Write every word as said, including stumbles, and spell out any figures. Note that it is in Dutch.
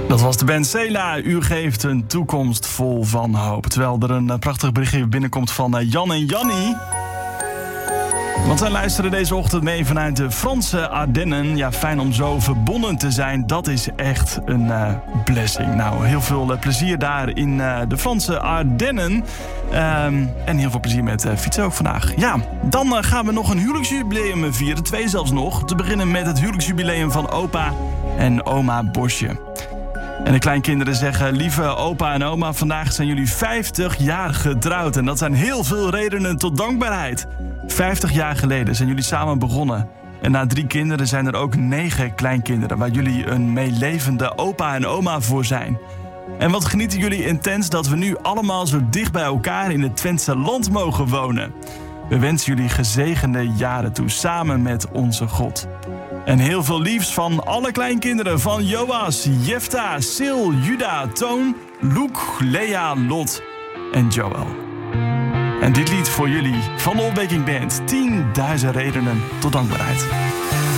Dat was de band Sela. U geeft een toekomst vol van hoop. Terwijl er een uh, prachtig berichtje binnenkomt van uh, Jan en Jannie. Want zij luisteren deze ochtend mee vanuit de Franse Ardennen. Ja, fijn om zo verbonden te zijn. Dat is echt een uh, blessing. Nou, heel veel uh, plezier daar in uh, de Franse Ardennen. Um, en heel veel plezier met uh, fietsen ook vandaag. Ja, dan uh, gaan we nog een huwelijksjubileum vieren. Twee zelfs nog. Te beginnen met het huwelijksjubileum van opa en oma Bosje. En de kleinkinderen zeggen: lieve opa en oma, vandaag zijn jullie vijftig jaar getrouwd. En dat zijn heel veel redenen tot dankbaarheid. vijftig jaar geleden zijn jullie samen begonnen. En na drie kinderen zijn er ook negen kleinkinderen waar jullie een meelevende opa en oma voor zijn. En wat genieten jullie intens dat we nu allemaal zo dicht bij elkaar in het Twentse land mogen wonen. We wensen jullie gezegende jaren toe samen met onze God. En heel veel liefs van alle kleinkinderen van Joas, Jefta, Sil, Juda, Toon, Loek, Lea, Lot en Joel. En dit lied voor jullie van de Opwekking Band. tienduizend redenen tot dankbaarheid.